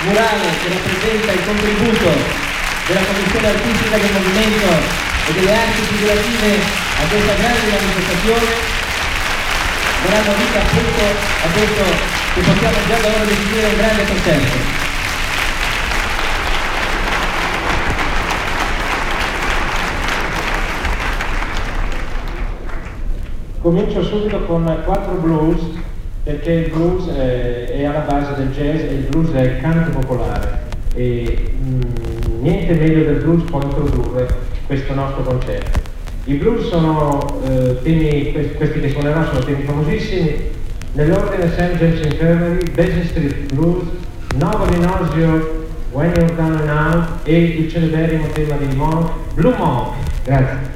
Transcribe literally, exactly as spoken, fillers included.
murale che rappresenta il contributo della Commissione Artistica del Movimento e delle arti figurative a questa grande manifestazione, daranno vita appunto a questo che possiamo già da ora definire un grande concerto. Comincio subito con quattro blues, perché il blues eh, è alla base del jazz e il blues è il canto popolare e mh, niente meglio del blues può introdurre questo nostro concerto. I blues sono eh, temi, questi che suonerò sono temi famosissimi, nell'ordine Saint James Infirmary, Basin Street Blues, Nobody Knows You, When You're Down and Out e il celeberrimo tema di Monk, Blue Monk. Grazie.